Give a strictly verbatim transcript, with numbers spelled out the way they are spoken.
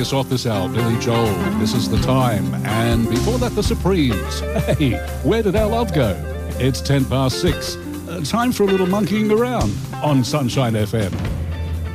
us off this hour, Billy Joel, This Is the Time. And before that, The Supremes. Hey, where did our love go? It's ten past six. Uh, time for a little monkeying around on Sunshine F M.